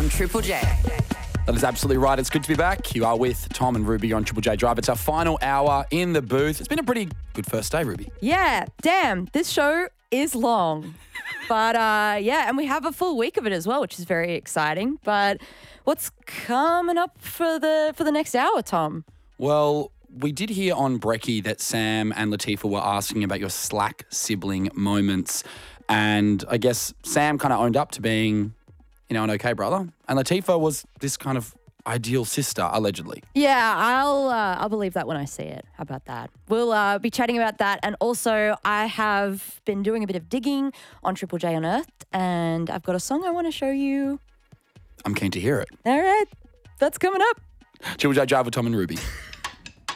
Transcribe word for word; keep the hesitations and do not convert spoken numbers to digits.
on Triple J. That is absolutely right. It's good to be back. You are with Tom and Ruby on Triple J Drive. It's our final hour in the booth. It's been a pretty good first day, Ruby. Yeah, damn, this show is long. But uh, yeah, and we have a full week of it as well, which is very exciting. But what's coming up for the for the next hour, Tom? Well, we did hear on Brekkie that Sam and Latifah were asking about your slack sibling moments. And I guess Sam kind of owned up to being, you know, an okay brother. And Latifah was this kind of ideal sister, allegedly. Yeah, I'll uh, I'll believe that when I see it. How about that? We'll uh, be chatting about that. And also, I have been doing a bit of digging on Triple J Unearthed, and I've got a song I want to show you. I'm keen to hear it. All right, that's coming up. Triple J Drive with Tom and Ruby.